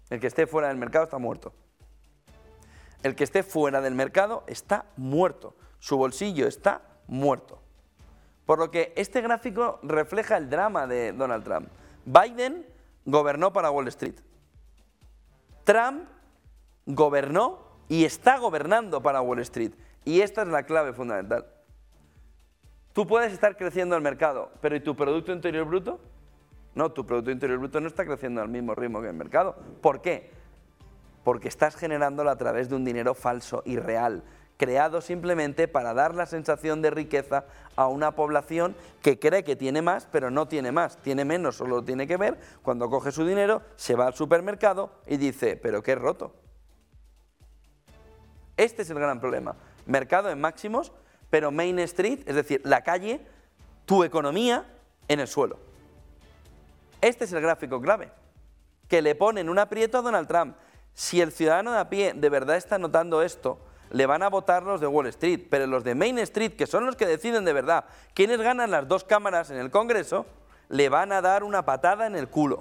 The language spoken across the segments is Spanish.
El que esté fuera del mercado está muerto. El que esté fuera del mercado está muerto. Su bolsillo está muerto. Por lo que este gráfico refleja el drama de Donald Trump. Biden gobernó para Wall Street. Trump gobernó y está gobernando para Wall Street. Y esta es la clave fundamental. Tú puedes estar creciendo el mercado, pero ¿y tu Producto Interior Bruto? No, tu Producto Interior Bruto no está creciendo al mismo ritmo que el mercado. ¿Por qué? Porque estás generándolo a través de un dinero falso y real, creado simplemente para dar la sensación de riqueza a una población que cree que tiene más, pero no tiene más, tiene menos, solo lo tiene que ver cuando coge su dinero, se va al supermercado y dice, pero qué roto. Este es el gran problema. Mercado en máximos, pero Main Street, es decir, la calle, tu economía en el suelo. Este es el gráfico clave, que le ponen un aprieto a Donald Trump. Si el ciudadano de a pie de verdad está notando esto, le van a votar los de Wall Street, pero los de Main Street, que son los que deciden de verdad quiénes ganan las dos cámaras en el Congreso, le van a dar una patada en el culo.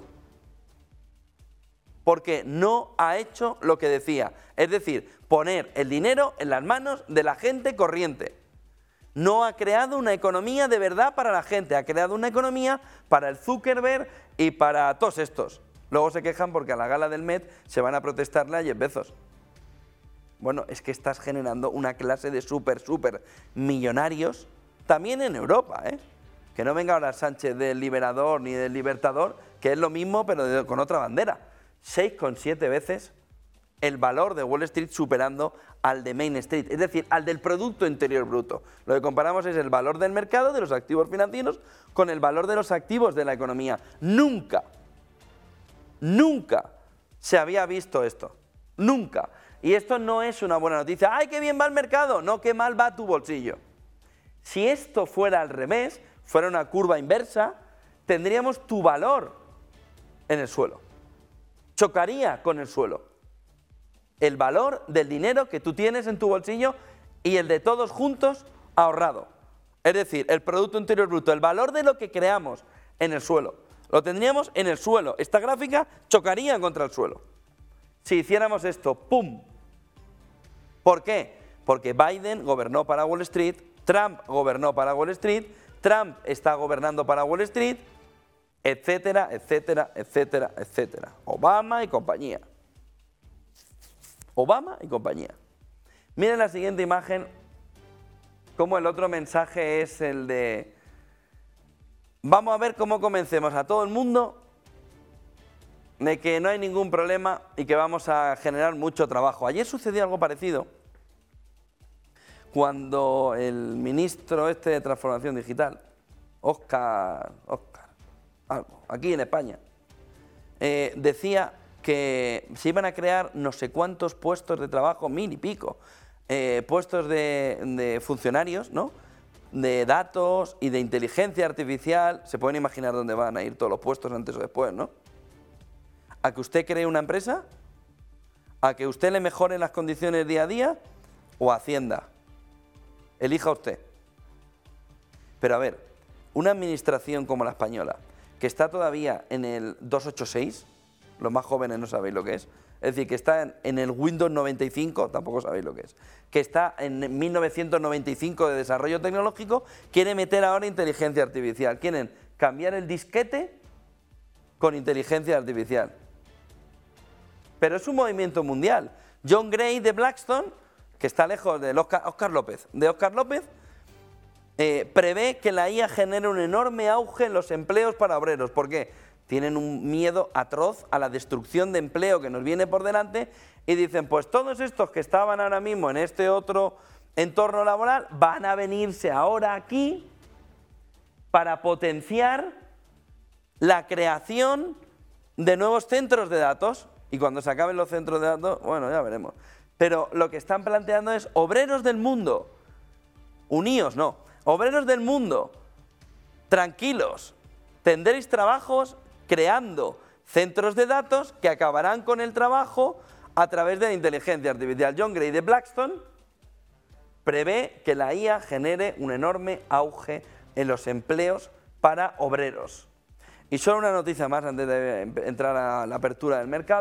Porque no ha hecho lo que decía, es decir, poner el dinero en las manos de la gente corriente. No ha creado una economía de verdad para la gente, ha creado una economía para el Zuckerberg y para todos estos. Luego se quejan porque a la gala del Met se van a protestarle a Jeff Bezos. Bueno, es que estás generando una clase de súper millonarios, también en Europa, ¿eh? Que no venga ahora Sánchez del liberador ni del libertador, que es lo mismo pero con otra bandera. 6,7 veces el valor de Wall Street superando al de Main Street, es decir, al del Producto Interior Bruto. Lo que comparamos es el valor del mercado, de los activos financieros, con el valor de los activos de la economía. Nunca se había visto esto, nunca. Y esto no es una buena noticia. ¡Ay, qué bien va el mercado! No, qué mal va tu bolsillo. Si esto fuera al revés, fuera una curva inversa, tendríamos tu valor en el suelo. Chocaría con el suelo. El valor del dinero que tú tienes en tu bolsillo y el de todos juntos ahorrado. Es decir, el Producto Interior Bruto, el valor de lo que creamos en el suelo. Lo tendríamos en el suelo. Esta gráfica chocaría contra el suelo. Si hiciéramos esto, ¡pum! ¿Por qué? Porque Biden gobernó para Wall Street, Trump gobernó para Wall Street, Trump está gobernando para Wall Street, etcétera, etcétera, etcétera, etcétera. Obama y compañía. Obama y compañía. Miren la siguiente imagen, como el otro mensaje es el de... Vamos a ver cómo convencemos a todo el mundo de que no hay ningún problema y que vamos a generar mucho trabajo. Ayer sucedió algo parecido cuando el ministro de Transformación Digital, Óscar, aquí en España, decía que se iban a crear no sé cuántos puestos de trabajo, 1000 y pico, puestos de funcionarios, ¿no?, de datos y de inteligencia artificial. Se pueden imaginar dónde van a ir todos los puestos antes o después, ¿no? ¿A que usted cree una empresa? ¿A que usted le mejore las condiciones día a día? ¿O a Hacienda? Elija usted. Pero a ver, una administración como la española, que está todavía en el 286, los más jóvenes no sabéis lo que es decir, que está en el Windows 95, tampoco sabéis lo que es, que está en 1995 de desarrollo tecnológico, quiere meter ahora inteligencia artificial, quieren cambiar el disquete con inteligencia artificial. Pero es un movimiento mundial. John Gray de Blackstone, que está lejos de Óscar López, prevé que la IA genere un enorme auge en los empleos para obreros. ¿Por qué? Tienen un miedo atroz a la destrucción de empleo que nos viene por delante y dicen, pues todos estos que estaban ahora mismo en este otro entorno laboral van a venirse ahora aquí para potenciar la creación de nuevos centros de datos. Y cuando se acaben los centros de datos, bueno, ya veremos. Pero lo que están planteando es, obreros del mundo, uníos, no, obreros del mundo, tranquilos, tendréis trabajos creando centros de datos que acabarán con el trabajo a través de la inteligencia artificial. John Gray de Blackstone prevé que la IA genere un enorme auge en los empleos para obreros. Y solo una noticia más antes de entrar a la apertura del mercado.